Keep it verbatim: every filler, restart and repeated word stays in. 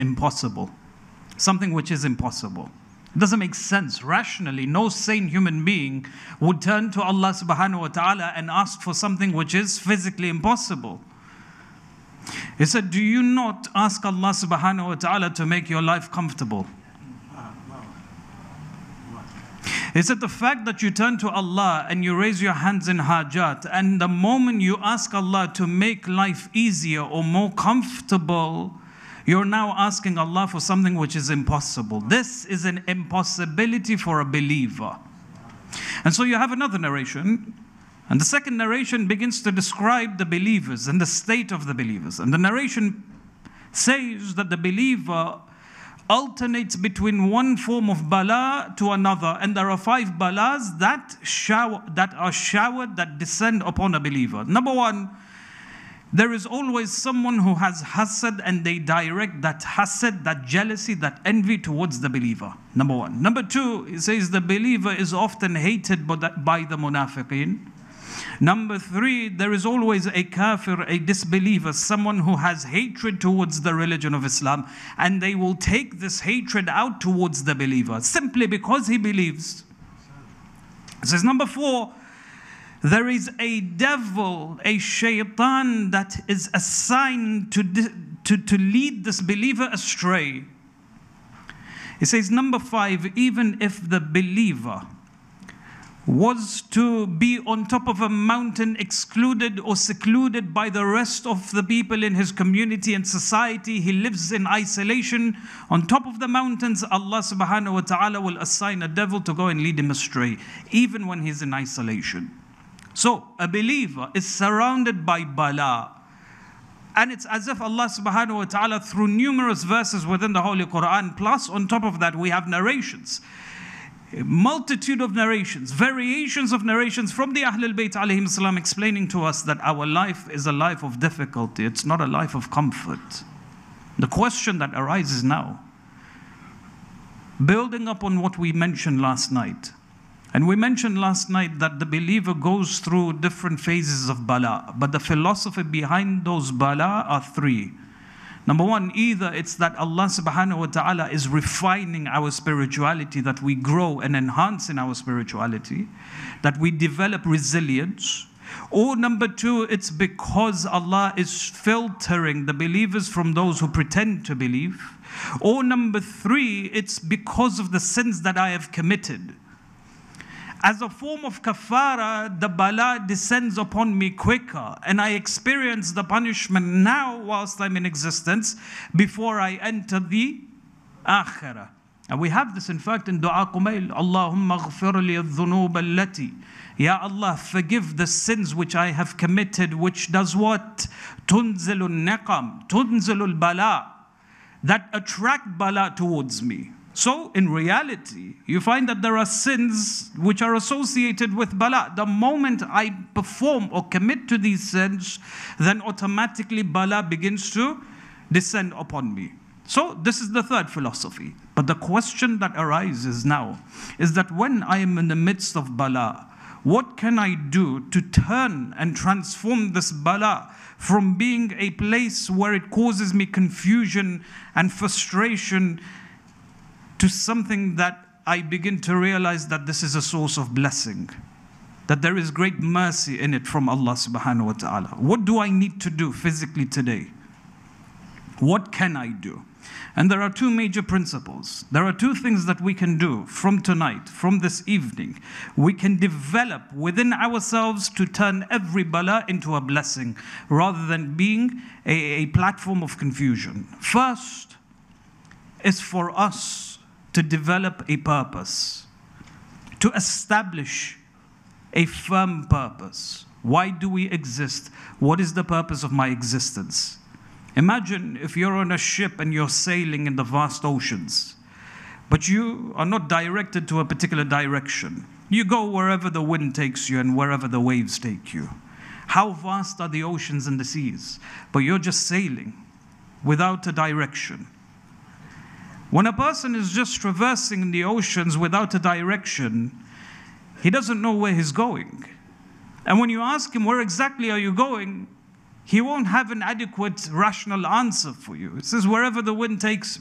impossible. Something which is impossible. It doesn't make sense. Rationally, no sane human being would turn to Allah subhanahu wa ta'ala and ask for something which is physically impossible. He said, do you not ask Allah subhanahu wa ta'ala to make your life comfortable? He said, the fact that you turn to Allah and you raise your hands in hajat, and the moment you ask Allah to make life easier or more comfortable, you're now asking Allah for something which is impossible. This is an impossibility for a believer. And so you have another narration, and the second narration begins to describe the believers and the state of the believers. And the narration says that the believer alternates between one form of bala to another, and there are five balas that shower, that are showered, that descend upon a believer. Number one, there is always someone who has hasad, and they direct that hasad, that jealousy, that envy towards the believer. Number one. Number two, it says the believer is often hated by the munafiqeen. Number three, there is always a kafir, a disbeliever, someone who has hatred towards the religion of Islam, and they will take this hatred out towards the believer simply because he believes. It says number four, there is a devil, a shaitan that is assigned to, to, to lead this believer astray. It says number five, even if the believer was to be on top of a mountain, excluded or secluded by the rest of the people in his community and society, he lives in isolation on top of the mountains, Allah subhanahu wa ta'ala will assign a devil to go and lead him astray, even when he's in isolation. So, a believer is surrounded by bala. And it's as if Allah subhanahu wa ta'ala, through numerous verses within the Holy Quran, plus on top of that we have narrations, a multitude of narrations, variations of narrations from the Ahlul Bayt alayhim salam, explaining to us that our life is a life of difficulty. It's not a life of comfort. The question that arises now, building up on what we mentioned last night, and we mentioned last night that the believer goes through different phases of bala, but the philosophy behind those bala are three. Number one, either it's that Allah subhanahu wa ta'ala is refining our spirituality, that we grow and enhance in our spirituality, that we develop resilience. Or number two, it's because Allah is filtering the believers from those who pretend to believe. Or number three, it's because of the sins that I have committed. As a form of kafara, the bala descends upon me quicker, and I experience the punishment now whilst I'm in existence before I enter the akhirah. And we have this in fact in Dua Qumail, Allahumma ghfir li al-dhunub allati. Ya Allah, forgive the sins which I have committed, which does what? Tunzilu al-niqam, tunzilu al-bala, that attract bala towards me. So, in reality, you find that there are sins which are associated with bala. The moment I perform or commit to these sins, then automatically bala begins to descend upon me. So, this is the third philosophy. But the question that arises now is that when I am in the midst of bala, what can I do to turn and transform this bala from being a place where it causes me confusion and frustration to something that I begin to realize that this is a source of blessing, that there is great mercy in it from Allah subhanahu wa ta'ala. What do I need to do physically today? What can I do? And there are two major principles. There are two things that we can do from tonight, from this evening. We can develop within ourselves to turn every bala into a blessing rather than being a, a platform of confusion. First is for us to develop a purpose, to establish a firm purpose. Why do we exist? What is the purpose of my existence? Imagine if you're on a ship and you're sailing in the vast oceans, but you are not directed to a particular direction. You go wherever the wind takes you and wherever the waves take you. How vast are the oceans and the seas? But you're just sailing without a direction. When a person is just traversing the oceans without a direction, he doesn't know where he's going. And when you ask him, where exactly are you going? he won't have an adequate rational answer for you. It says, wherever the wind takes